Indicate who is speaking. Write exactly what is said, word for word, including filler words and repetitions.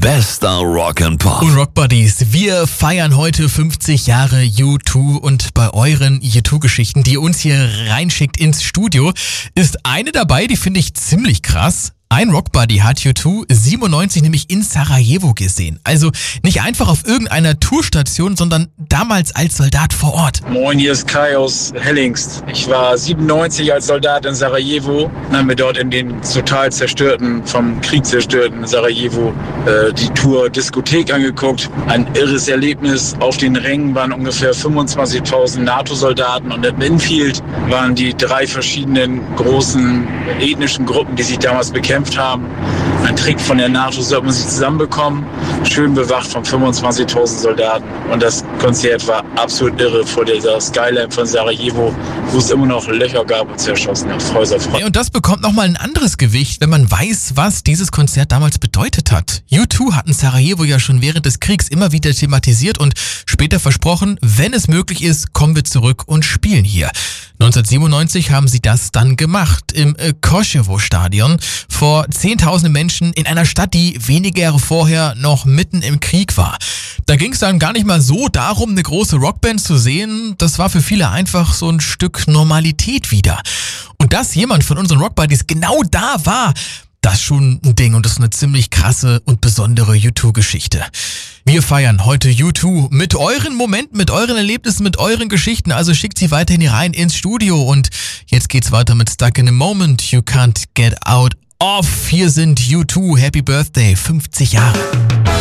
Speaker 1: Bester Rock and Pop.
Speaker 2: Und Rock Buddies, wir feiern heute fünfzig Jahre U zwei und bei euren U zwei Geschichten, die ihr uns hier reinschickt ins Studio, ist eine dabei, die finde ich ziemlich krass. Ein Rockbuddy hat U zwei siebenundneunzig nämlich in Sarajevo gesehen. Also nicht einfach auf irgendeiner Tourstation, sondern damals als Soldat vor Ort.
Speaker 3: Moin, hier ist Kai aus Hellingst. Ich war siebenundneunzig als Soldat in Sarajevo und haben mir dort in den total zerstörten, vom Krieg zerstörten Sarajevo äh, die Tour Diskothek angeguckt. Ein irres Erlebnis. Auf den Rängen waren ungefähr fünfundzwanzigtausend NATO-Soldaten und in Infield waren die drei verschiedenen großen ethnischen Gruppen, die sich damals bekämpft haben. Ein Trick von der NATO, so hat man sich zusammenbekommen, schön bewacht von fünfundzwanzigtausend Soldaten. Und das Konzert war absolut irre vor dieser Skyline von Sarajevo, wo es immer noch Löcher gab und zerschossene Häuser.
Speaker 2: Ja, und das bekommt nochmal ein anderes Gewicht, wenn man weiß, was dieses Konzert damals bedeutet hat. U zwei hatten Sarajevo ja schon während des Kriegs immer wieder thematisiert und später versprochen, wenn es möglich ist, kommen wir zurück und spielen hier. neunzehnhundertsiebenundneunzig haben sie das dann gemacht im äh, Koševo-Stadion vor zehntausenden Menschen in einer Stadt, die wenige Jahre vorher noch mitten im Krieg war. Da ging es dann gar nicht mal so darum, eine große Rockband zu sehen. Das war für viele einfach so ein Stück Normalität wieder. Und dass jemand von unseren Rockbuddies genau da war, das ist schon ein Ding und das ist eine ziemlich krasse und besondere U zwei Geschichte. Wir feiern heute U zwei mit euren Momenten, mit euren Erlebnissen, mit euren Geschichten. Also schickt sie weiterhin hier rein ins Studio. Und jetzt geht's weiter mit Stuck in a Moment, You Can't Get Out of. Hier sind U zwei. Happy Birthday, fünfzig Jahre.